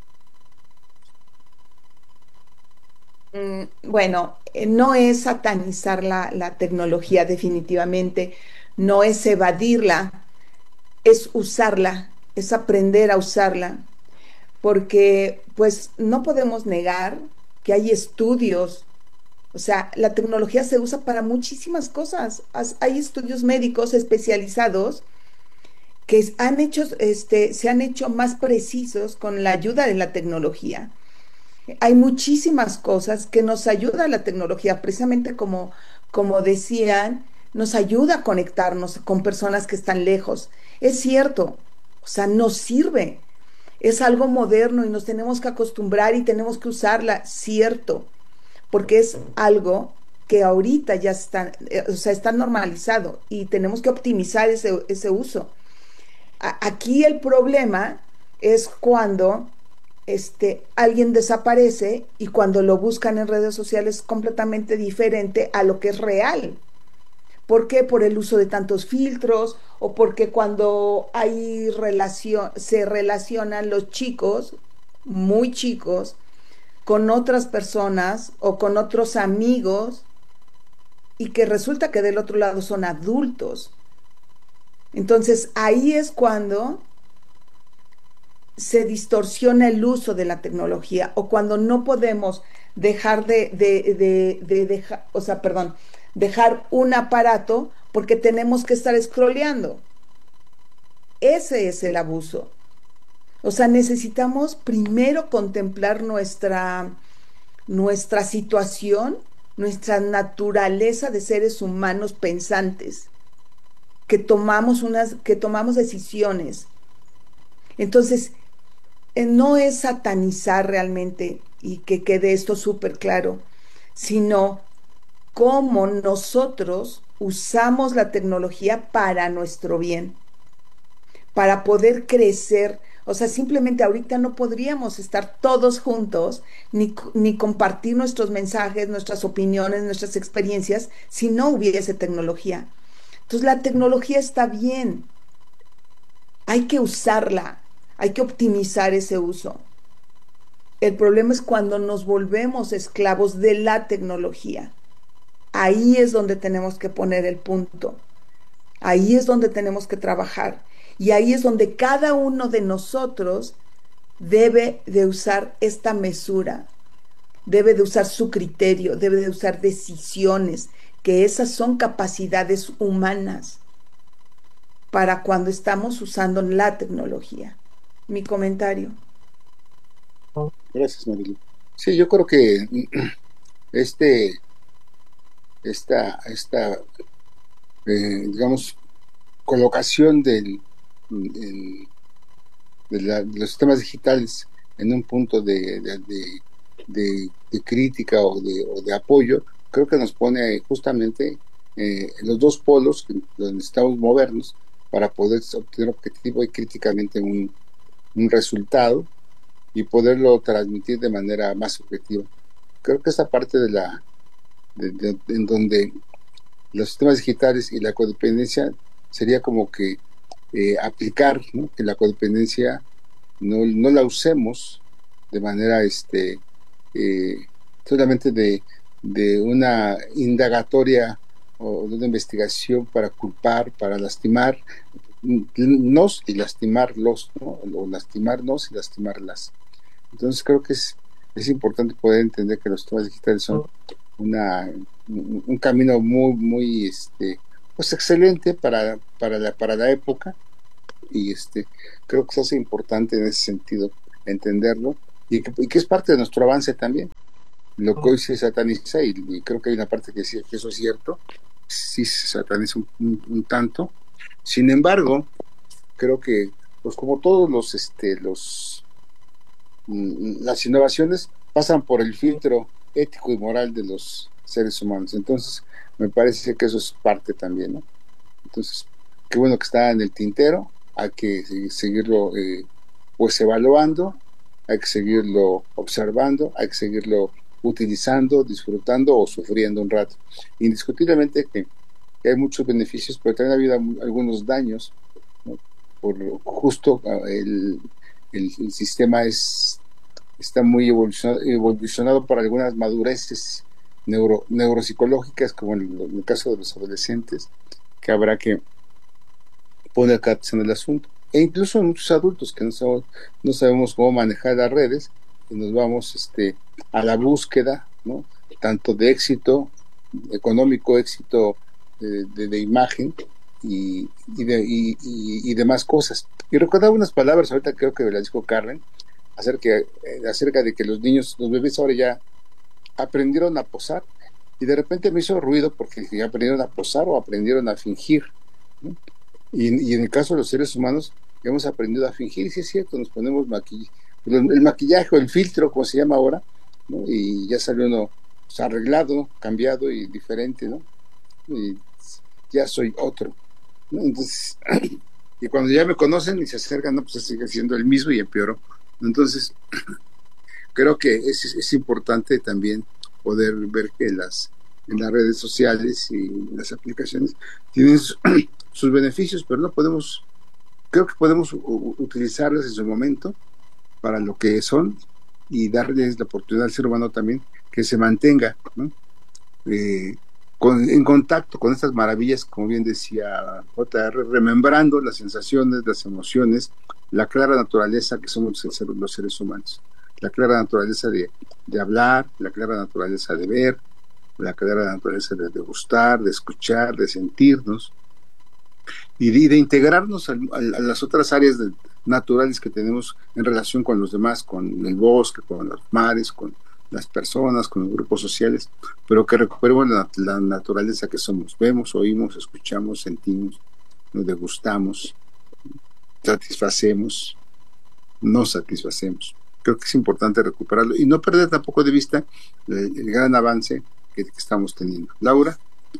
Mm, Bueno, eh, no es satanizar la, la tecnología definitivamente, no es evadirla, es usarla, es aprender a usarla, porque pues no podemos negar que hay estudios, o sea, la tecnología se usa para muchísimas cosas. Has- Hay estudios médicos especializados que es- han hecho, este, se han hecho más precisos con la ayuda de la tecnología. Hay muchísimas cosas que nos ayuda la tecnología, precisamente como, como decían, nos ayuda a conectarnos con personas que están lejos. Es cierto, o sea, nos sirve. Es algo moderno y nos tenemos que acostumbrar y tenemos que usarla, cierto, porque es algo que ahorita ya está, eh, o sea, está normalizado y tenemos que optimizar ese, ese uso. A- aquí el problema es cuando este, alguien desaparece y cuando lo buscan en redes sociales es completamente diferente a lo que es real. ¿Por qué? Por el uso de tantos filtros o porque cuando hay relación, se relacionan los chicos, muy chicos, con otras personas o con otros amigos y que resulta que del otro lado son adultos. Entonces ahí es cuando se distorsiona el uso de la tecnología o cuando no podemos dejar de, de, de, de dejar, o sea, perdón, dejar un aparato porque tenemos que estar scrolleando. Ese es el abuso. O sea, necesitamos primero contemplar nuestra, nuestra situación, nuestra naturaleza de seres humanos pensantes, que tomamos unas, que tomamos decisiones. Entonces, eh, no es satanizar realmente y que quede esto súper claro, sino cómo nosotros usamos la tecnología para nuestro bien, para poder crecer. O sea, simplemente ahorita no podríamos estar todos juntos ni, ni compartir nuestros mensajes, nuestras opiniones, nuestras experiencias si no hubiese tecnología. Entonces, la tecnología está bien, hay que usarla, hay que optimizar ese uso. El problema es cuando nos volvemos esclavos de la tecnología. Ahí es donde tenemos que poner el punto. Ahí es donde tenemos que trabajar. Y ahí es donde cada uno de nosotros debe de usar esta mesura, debe de usar su criterio, debe de usar decisiones, que esas son capacidades humanas para cuando estamos usando la tecnología. Mi comentario. Gracias, Marilu. Sí, yo creo que este, esta, esta eh, digamos, colocación del, del- de, la- de los sistemas digitales en un punto de, de, de- de- de crítica o de, o de apoyo, creo que nos pone justamente eh, en los dos polos que- donde necesitamos movernos para poder obtener objetivo y críticamente un, un resultado y poderlo transmitir de manera más objetiva. Creo que esta parte de la de- de- en donde los sistemas digitales y la codependencia sería como que eh, aplicar, ¿no? Que la codependencia no, no la usemos de manera este eh, solamente de, de una indagatoria o de una investigación para culpar, para lastimar nos y lastimarlos, ¿no? O lastimarnos y lastimarlas. Entonces creo que es, es importante poder entender que los sistemas digitales son una, un, un camino muy, muy este, pues excelente para, para, la, para la época, y este creo que se hace importante en ese sentido entenderlo, y que, y que es parte de nuestro avance también. Lo que hoy se sataniza, y, y creo que hay una parte que dice que eso es cierto, sí se sataniza un, un, un tanto. Sin embargo, creo que pues como todos los este los las innovaciones pasan por el filtro ético y moral de los seres humanos. Entonces me parece que eso es parte también, ¿no? Entonces, qué bueno que está en el tintero, hay que seguirlo eh, pues evaluando, hay que seguirlo observando, hay que seguirlo utilizando, disfrutando o sufriendo un rato. Indiscutiblemente que, que hay muchos beneficios, pero también ha habido algunos daños, ¿no? Por justo el, el, el sistema es está muy evolucionado, evolucionado por algunas madureces neuro, neuropsicológicas, como en el, en el caso de los adolescentes, que habrá que poner cartas en el asunto, e incluso en muchos adultos que no sabemos, no sabemos cómo manejar las redes, y nos vamos este, a la búsqueda, ¿no? Tanto de éxito económico, éxito de, de, de imagen y, y, de, y, y, y demás cosas. Y recordaba unas palabras, ahorita creo que las dijo Carmen, acerca, eh, acerca de que los niños, los bebés ahora ya aprendieron a posar, y de repente me hizo ruido porque ya aprendieron a posar o aprendieron a fingir, ¿no? Y, y en el caso de los seres humanos hemos aprendido a fingir, y sí es cierto, nos ponemos maquillaje, el maquillaje o el filtro, como se llama ahora, ¿no? Y ya salió uno pues, arreglado, cambiado y diferente, ¿no? Y ya soy otro, ¿no? Entonces, y cuando ya me conocen y se acercan, no, pues sigue siendo el mismo y empeoró. Entonces, creo que es, es importante también poder ver que las en las redes sociales y las aplicaciones tienen su, sus beneficios, pero no podemos, creo que podemos u, utilizarlas en su momento para lo que son y darles la oportunidad al ser humano también que se mantenga, ¿no? eh, con, en contacto con estas maravillas, como bien decía J R, remembrando las sensaciones, las emociones, la clara naturaleza que somos los seres humanos, la clara naturaleza de, de hablar, la clara naturaleza de ver, la clara naturaleza de, de gustar, de escuchar, de sentirnos, y de, de integrarnos a, a, a las otras áreas de, naturales que tenemos en relación con los demás, con el bosque, con los mares, con las personas, con los grupos sociales, pero que recuperemos la, la naturaleza que somos. Vemos, oímos, escuchamos, sentimos, nos degustamos, satisfacemos, nos satisfacemos. Creo que es importante recuperarlo y no perder tampoco de vista el, el gran avance que, que estamos teniendo. Laura.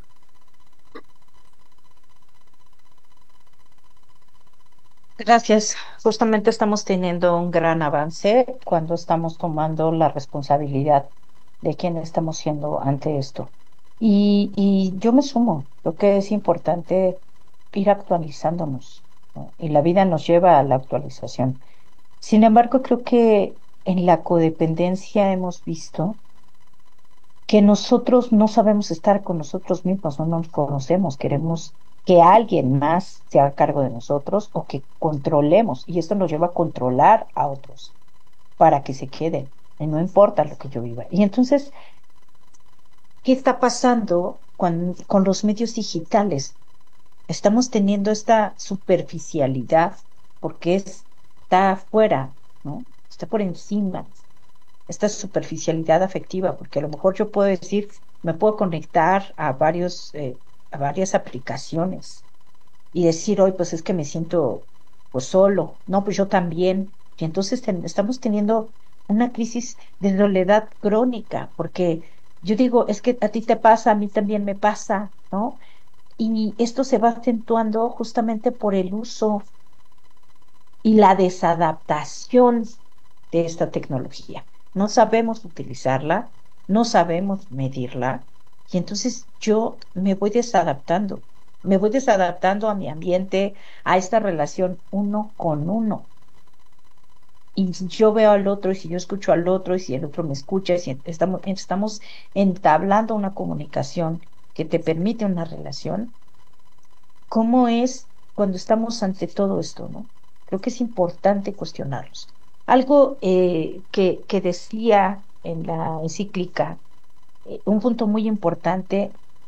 Gracias. Justamente estamos teniendo un gran avance cuando estamos tomando la responsabilidad de quién estamos siendo ante esto. Y, y yo me sumo. Creo que es importante ir actualizándonos, ¿no? Y la vida nos lleva a la actualización. Sin embargo, creo que en la codependencia hemos visto que nosotros no sabemos estar con nosotros mismos, no nos conocemos, queremos que alguien más se haga cargo de nosotros o que controlemos, y esto nos lleva a controlar a otros para que se queden, y no importa lo que yo viva. Y entonces, ¿qué está pasando con, con los medios digitales? Estamos teniendo esta superficialidad porque es, está afuera, ¿no? Está por encima, esta superficialidad afectiva, porque a lo mejor yo puedo decir, me puedo conectar a varios eh, a varias aplicaciones y decir, hoy pues es que me siento pues solo, no, pues yo también, y entonces ten, estamos teniendo una crisis de soledad crónica, porque yo digo, es que a ti te pasa, a mí también me pasa, ¿no? Y esto se va acentuando justamente por el uso y la desadaptación de esta tecnología. No sabemos utilizarla, no sabemos medirla, y entonces yo me voy desadaptando, me voy desadaptando a mi ambiente, a esta relación uno con uno. Y si yo veo al otro, y si yo escucho al otro, y si el otro me escucha, y si estamos, estamos entablando una comunicación que te permite una relación, ¿cómo es cuando estamos ante todo esto, no? Creo que es importante cuestionarlos. Algo eh, que, que decía en la encíclica, un punto muy importante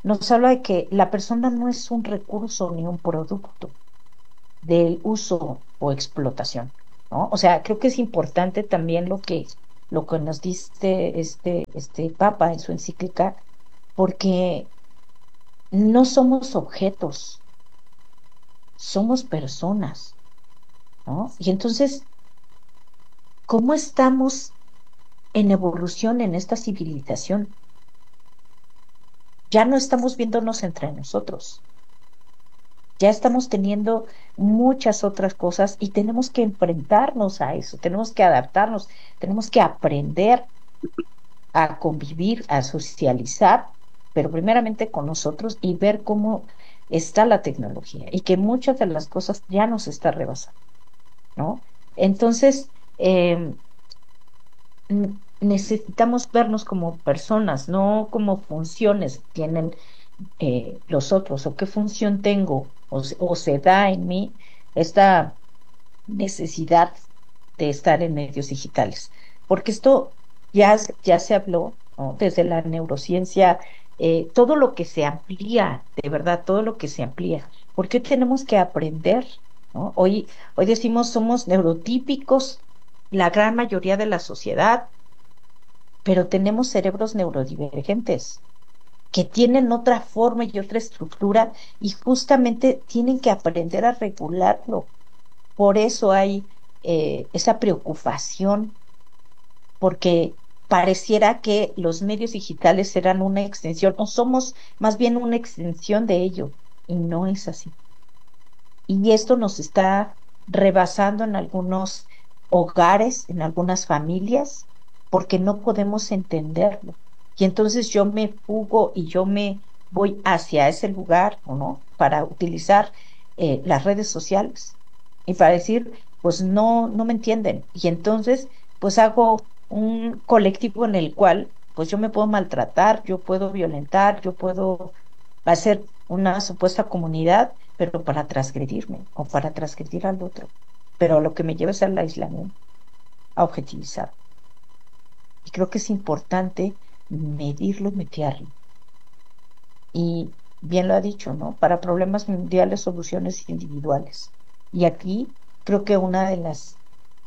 nos habla de que la persona no es un recurso ni un producto del uso o explotación, ¿no? O sea, creo que es importante también lo que, lo que nos dice este, este Papa en su encíclica, porque no somos objetos, somos personas, ¿no? Y entonces, ¿cómo estamos en evolución en esta civilización? Ya no estamos viéndonos entre nosotros. Ya estamos teniendo muchas otras cosas y tenemos que enfrentarnos a eso, tenemos que adaptarnos, tenemos que aprender a convivir, a socializar, pero primeramente con nosotros y ver cómo está la tecnología y que muchas de las cosas ya nos está rebasando, ¿no? Entonces, eh, necesitamos vernos como personas, no como funciones tienen eh, los otros, o qué función tengo, o, o se da en mí esta necesidad de estar en medios digitales, porque esto ya, ya se habló, ¿no? Desde la neurociencia, eh, todo lo que se amplía, de verdad, todo lo que se amplía, porque hoy tenemos que aprender, ¿no? Hoy, hoy decimos somos neurotípicos, la gran mayoría de la sociedad, pero tenemos cerebros neurodivergentes que tienen otra forma y otra estructura y justamente tienen que aprender a regularlo. Por eso hay eh, esa preocupación, porque pareciera que los medios digitales serán una extensión, o somos más bien una extensión de ello, y no es así. Y esto nos está rebasando en algunos hogares, en algunas familias, porque no podemos entenderlo. Y entonces yo me fugo y yo me voy hacia ese lugar, ¿o no?, para utilizar eh, las redes sociales y para decir, pues no, no me entienden. Y entonces, pues hago un colectivo en el cual, pues yo me puedo maltratar, yo puedo violentar, yo puedo hacer una supuesta comunidad, pero para transgredirme o para transgredir al otro. Pero lo que me lleva es al aislamiento, a objetivizar. Y creo que es importante medirlo y metearlo. Y bien lo ha dicho, ¿no? Para problemas mundiales, soluciones individuales. Y aquí creo que una de las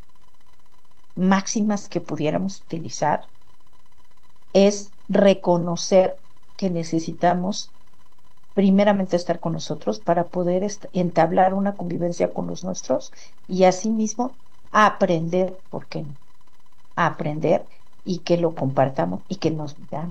máximas que pudiéramos utilizar es reconocer que necesitamos primeramente estar con nosotros para poder entablar una convivencia con los nuestros y asimismo aprender, ¿por qué no? Aprender y que lo compartamos y que nos midamos.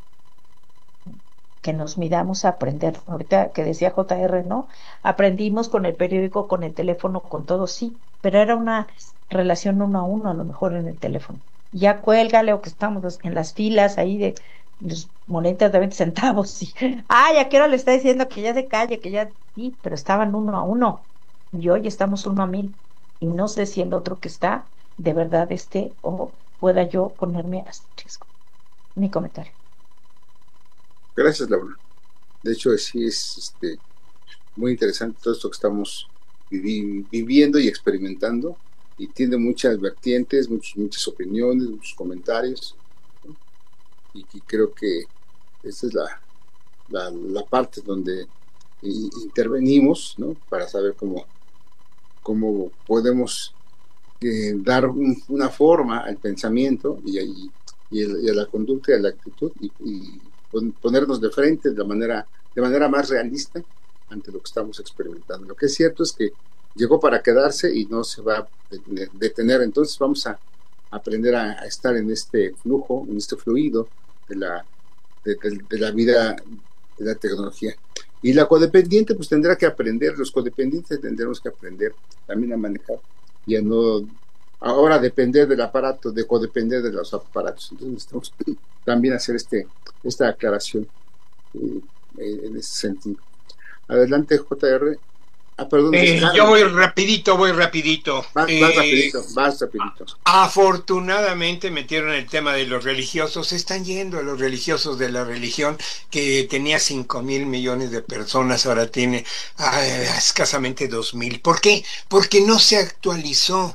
Que nos midamos a aprender. Ahorita que decía J R, ¿no? Aprendimos con el periódico, con el teléfono, con todo, sí, pero era una relación uno a uno, a lo mejor en el teléfono. Ya cuélgale, o que estamos en las filas ahí de los monedas de veinte centavos. Y, ay, ¿a qué hora le está diciendo que ya se calle, que ya? Sí, pero estaban uno a uno. Y hoy estamos uno a mil. Y no sé si el otro que está de verdad esté o pueda yo ponerme a riesgo. Mi comentario. Gracias, Laura. De hecho, sí es este, muy interesante todo esto que estamos vivi viviendo y experimentando, y tiene muchas vertientes, muchos, muchas opiniones, muchos comentarios, ¿no? y, y creo que esa es la, la, la parte donde intervenimos, ¿no? Para saber cómo, cómo podemos eh, dar un, una forma al pensamiento y, y, y, el, y a la conducta y a la actitud, y, y ponernos de frente de la manera, de manera más realista ante lo que estamos experimentando. Lo que es cierto es que llegó para quedarse y no se va a detener. Entonces vamos a aprender a, a estar en este flujo, en este fluido de la, de, de, de la vida, de la tecnología. Y la codependiente pues tendrá que aprender, los codependientes tendremos que aprender también a manejar y a no ahora depender del aparato, de codepender de los aparatos. Entonces necesitamos también hacer este, esta aclaración eh, en ese sentido. Adelante, J R. Ah, perdón, eh, yo voy rapidito, voy rapidito. Vas, eh, vas rapidito, vas rapidito. Afortunadamente metieron el tema de los religiosos. Se están yendo a los religiosos de la religión, que tenía cinco mil millones de personas, ahora tiene ah, escasamente dos mil. ¿Por qué? Porque no se actualizó.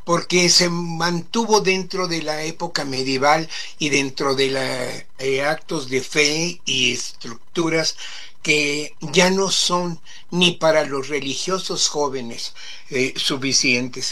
porque se mantuvo dentro de la época medieval y dentro de la, eh, actos de fe y estructuras que ya no son ni para los religiosos jóvenes eh, suficientes.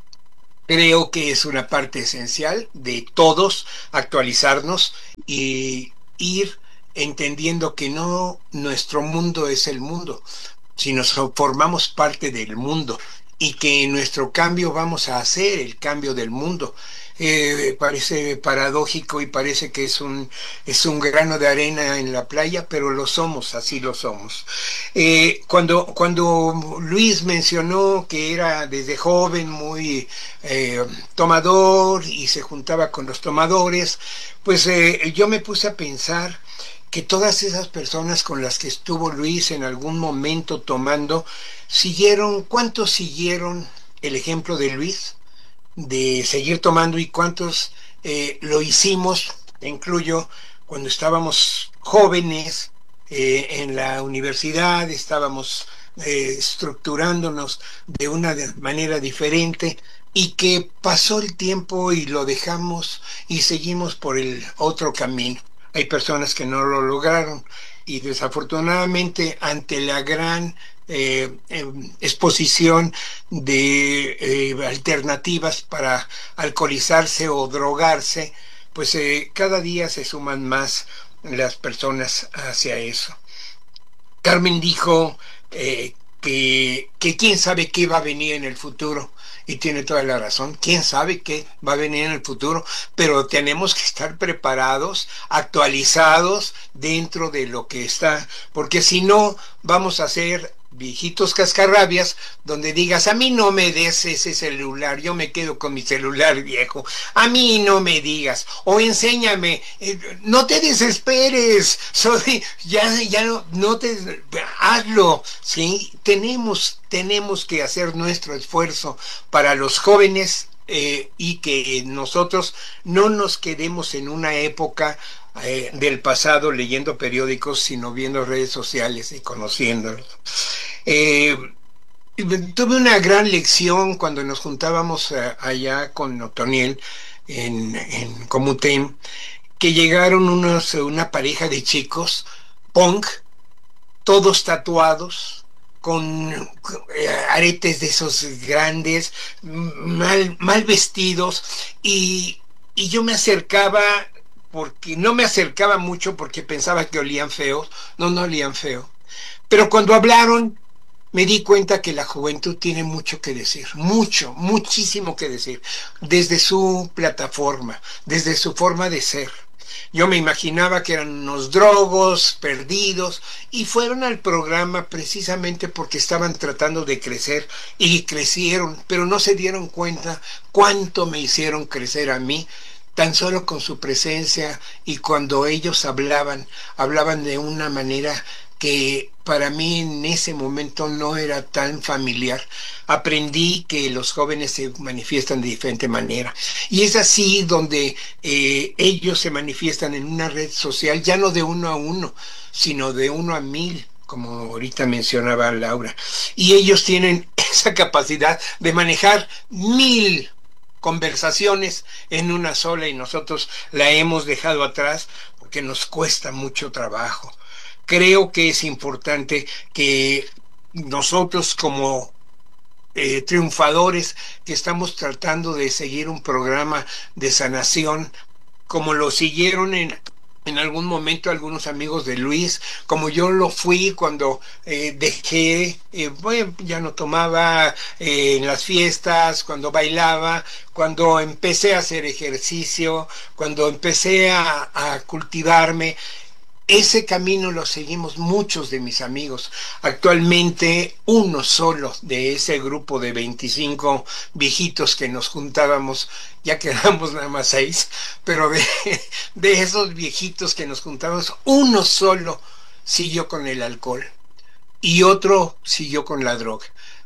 Creo que es una parte esencial de todos actualizarnos y ir entendiendo que no nuestro mundo es el mundo, sino formamos parte del mundo y que en nuestro cambio vamos a hacer el cambio del mundo. Eh, parece paradójico y parece que es un, es un grano de arena en la playa, pero lo somos, así lo somos. Eh, cuando, cuando Luis mencionó que era desde joven muy eh, tomador y se juntaba con los tomadores, pues eh, yo me puse a pensar que todas esas personas con las que estuvo Luis en algún momento tomando, siguieron, ¿cuántos siguieron el ejemplo de Luis de seguir tomando y cuántos eh, lo hicimos, incluyo cuando estábamos jóvenes eh, en la universidad, estábamos eh, estructurándonos de una manera diferente y que pasó el tiempo y lo dejamos y seguimos por el otro camino? Hay personas que no lo lograron y desafortunadamente ante la gran eh, eh, exposición de eh, alternativas para alcoholizarse o drogarse, pues eh, cada día se suman más las personas hacia eso. Carmen dijo eh, que, que quién sabe qué va a venir en el futuro. Y tiene toda la razón, quién sabe qué va a venir en el futuro, pero tenemos que estar preparados, actualizados dentro de lo que está, porque si no vamos a ser viejitos cascarrabias, donde digas, a mí no me des ese celular, yo me quedo con mi celular viejo, a mí no me digas, o enséñame, eh, no te desesperes, soy, ya, ya no, no te, hazlo, ¿sí? Tenemos, tenemos que hacer nuestro esfuerzo para los jóvenes eh, y que nosotros no nos quedemos en una época Eh, del pasado leyendo periódicos, sino viendo redes sociales y conociéndolos. Eh, tuve una gran lección cuando nos juntábamos eh, allá con Otoniel en, en Comutén, que llegaron unos, una pareja de chicos punk, todos tatuados, con eh, aretes de esos grandes, mal, mal vestidos, y, y yo me acercaba, porque no me acercaba mucho porque pensaba que olían feos. No, no olían feo. Pero cuando hablaron, me di cuenta que la juventud tiene mucho que decir, mucho, muchísimo que decir, desde su plataforma, desde su forma de ser. Yo me imaginaba que eran unos drogos perdidos y fueron al programa precisamente porque estaban tratando de crecer y crecieron, pero no se dieron cuenta cuánto me hicieron crecer a mí, tan solo con su presencia, y cuando ellos hablaban, hablaban de una manera que para mí en ese momento no era tan familiar. Aprendí que los jóvenes se manifiestan de diferente manera, y es así donde eh, ellos se manifiestan en una red social, ya no de uno a uno, sino de uno a mil, como ahorita mencionaba Laura, y ellos tienen esa capacidad de manejar mil conversaciones en una sola, y nosotros la hemos dejado atrás porque nos cuesta mucho trabajo. Creo que es importante que nosotros como eh, triunfadores que estamos tratando de seguir un programa de sanación, como lo siguieron en en algún momento algunos amigos de Luis, como yo lo fui cuando eh, dejé, eh, bueno, ya no tomaba eh, en las fiestas, cuando bailaba, cuando empecé a hacer ejercicio, cuando empecé a, a cultivarme. Ese camino lo seguimos muchos de mis amigos. Actualmente uno solo de ese grupo de veinticinco viejitos que nos juntábamos, ya quedamos nada más seis, pero de, de esos viejitos que nos juntábamos, uno solo siguió con el alcohol y otro siguió con la droga.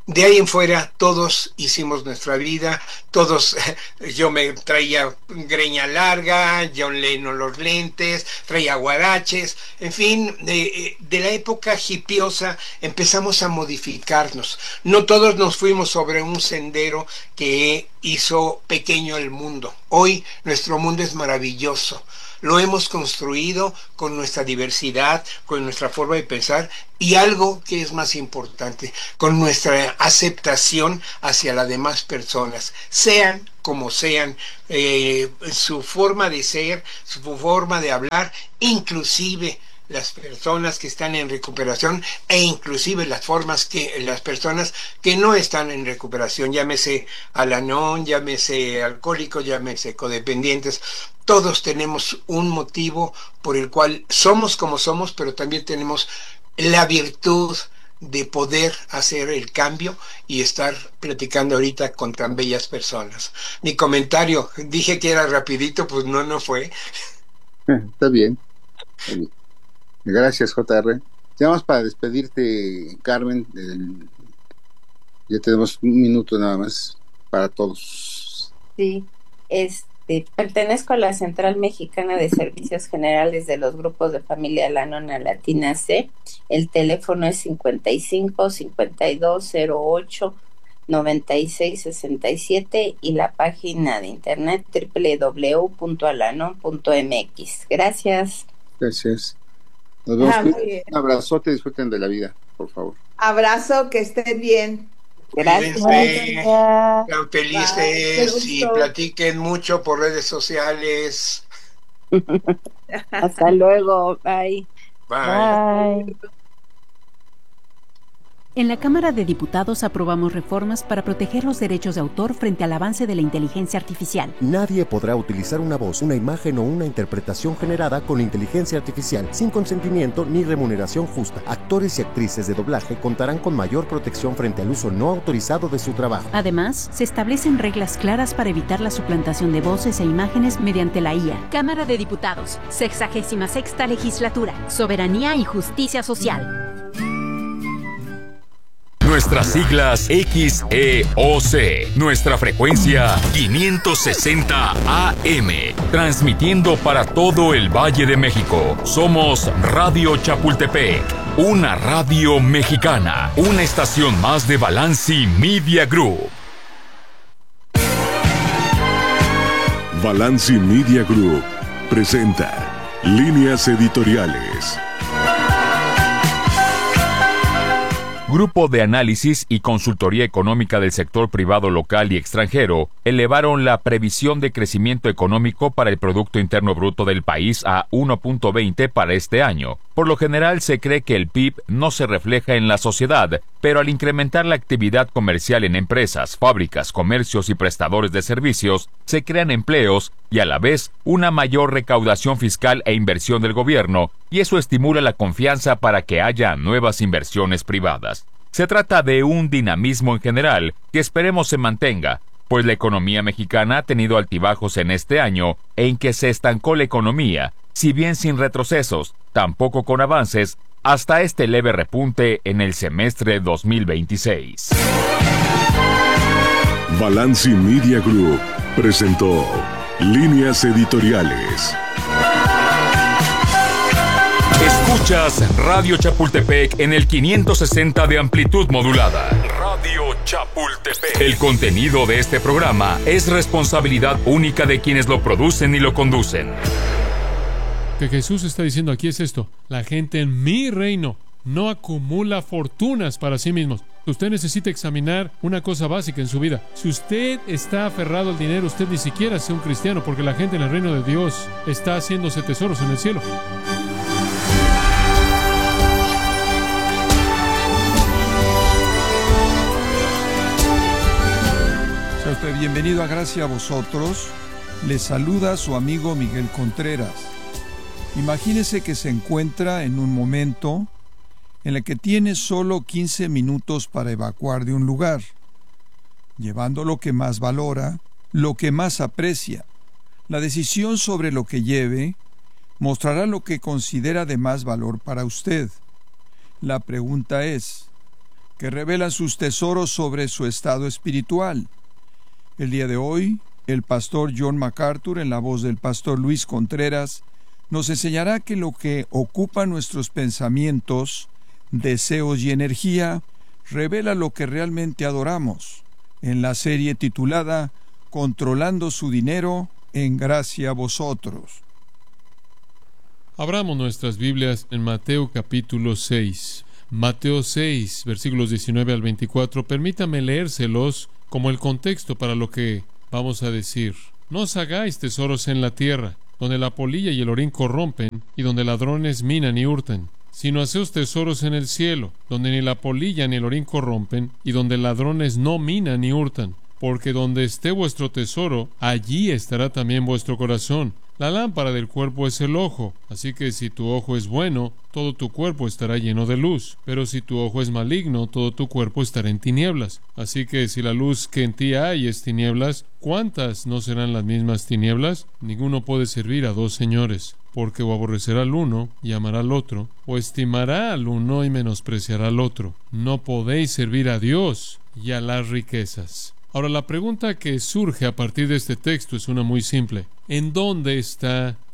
De ahí en fuera, todos hicimos nuestra vida, todos, yo me traía greña larga, John Lennon los lentes, traía guaraches, en fin, de, de la época hipiosa empezamos a modificarnos. No todos nos fuimos sobre un sendero que hizo pequeño el mundo. Hoy nuestro mundo es maravilloso. Lo hemos construido con nuestra diversidad, con nuestra forma de pensar y algo que es más importante, con nuestra aceptación hacia las demás personas, sean como sean, eh, su forma de ser, su forma de hablar, inclusive las personas que están en recuperación e inclusive las formas que las personas que no están en recuperación, llámese Al-Anon, llámese alcohólicos, llámese codependientes. Todos tenemos un motivo por el cual somos como somos, pero también tenemos la virtud de poder hacer el cambio y estar platicando ahorita con tan bellas personas. Mi comentario, dije que era rapidito, pues no, no fue. Está bien. Está bien. Gracias, J R. Ya vamos para despedirte, Carmen. El... Ya tenemos un minuto nada más para todos. Sí, este, pertenezco a la Central Mexicana de Servicios Generales de los Grupos de Familia Al-Anon Latina C. El teléfono es cincuenta y cinco, cincuenta y dos, cero ocho, noventa y seis, sesenta y siete y la página de internet doble u doble u doble u punto alanon punto m x. Gracias. Gracias. Nos vemos. Ah, Un abrazote, disfruten de la vida, por favor. Abrazo, que estén bien. Gracias. Sean felices Bye, y platiquen mucho por redes sociales. Hasta luego. Bye. Bye. Bye. En la Cámara de Diputados aprobamos reformas para proteger los derechos de autor frente al avance de la inteligencia artificial. Nadie podrá utilizar una voz, una imagen o una interpretación generada con inteligencia artificial sin consentimiento ni remuneración justa. Actores y actrices de doblaje contarán con mayor protección frente al uso no autorizado de su trabajo. Además, se establecen reglas claras para evitar la suplantación de voces e imágenes mediante la I A. Cámara de Diputados, sexagésima sexta legislatura, soberanía y justicia social. Nuestras siglas X E O C. Nuestra frecuencia quinientos sesenta A M. Transmitiendo para todo el Valle de México. Somos Radio Chapultepec. Una radio mexicana. Una estación más de Balanci Media Group. Balanci Media Group presenta Líneas Editoriales. Grupo de Análisis y Consultoría Económica del Sector Privado Local y Extranjero elevaron la previsión de crecimiento económico para el Producto Interno Bruto del país a uno punto veinte para este año. Por lo general se cree que el P I B no se refleja en la sociedad, pero al incrementar la actividad comercial en empresas, fábricas, comercios y prestadores de servicios, se crean empleos y a la vez una mayor recaudación fiscal e inversión del gobierno, y eso estimula la confianza para que haya nuevas inversiones privadas. Se trata de un dinamismo en general que esperemos se mantenga, pues la economía mexicana ha tenido altibajos en este año en que se estancó la economía, si bien sin retrocesos, tampoco con avances, hasta este leve repunte en el semestre dos mil veintiséis. Balanci Media Group presentó Líneas Editoriales. Escuchas Radio Chapultepec en el quinientos sesenta de amplitud modulada. Radio Chapultepec. El contenido de este programa es responsabilidad única de quienes lo producen y lo conducen. Que Jesús está diciendo aquí es esto: la gente en mi reino no acumula fortunas para sí mismos. Usted necesita examinar una cosa básica en su vida. Si usted está aferrado al dinero, usted ni siquiera sea un cristiano, porque la gente en el reino de Dios está haciéndose tesoros en el cielo. Sea usted bienvenido a Gracia a Vosotros. Le saluda su amigo Miguel Contreras. Imagínese que se encuentra en un momento en el que tiene solo quince minutos para evacuar de un lugar, llevando lo que más valora, lo que más aprecia. La decisión sobre lo que lleve mostrará lo que considera de más valor para usted. La pregunta es, que revelan sus tesoros sobre su estado espiritual. El día de hoy, el pastor John MacArthur, en la voz del pastor Luis Contreras, nos enseñará que lo que ocupa nuestros pensamientos, deseos y energía revela lo que realmente adoramos, en la serie titulada Controlando su dinero, en gracia a vosotros. Abramos nuestras Biblias en Mateo capítulo seis. Mateo seis, versículos diecinueve al veinticuatro. Permítame leérselos como el contexto para lo que vamos a decir. No os hagáis tesoros en la tierra, donde la polilla y el orín corrompen, y donde ladrones minan y hurtan, sino haceos tesoros en el cielo, donde ni la polilla ni el orín corrompen, y donde ladrones no minan ni hurtan. Porque donde esté vuestro tesoro, allí estará también vuestro corazón. La lámpara del cuerpo es el ojo, así que si tu ojo es bueno, todo tu cuerpo estará lleno de luz. Pero si tu ojo es maligno, todo tu cuerpo estará en tinieblas. Así que si la luz que en ti hay es tinieblas, ¿cuántas no serán las mismas tinieblas? Ninguno puede servir a dos señores, porque o aborrecerá al uno y amará al otro, o estimará al uno y menospreciará al otro. No podéis servir a Dios y a las riquezas. Ahora, la pregunta que surge a partir de este texto es una muy simple. ¿En dónde está